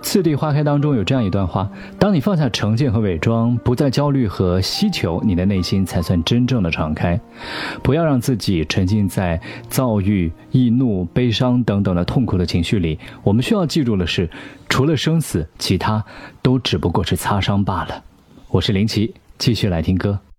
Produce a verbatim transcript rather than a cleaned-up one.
次第花开当中有这样一段话：当你放下成见和伪装，不再焦虑和希求，你的内心才算真正的敞开。不要让自己沉浸在躁郁、易怒、悲伤等等的痛苦的情绪里。我们需要记住的是，除了生死，其他都只不过是擦伤罢了。我是林奇，继续来听歌。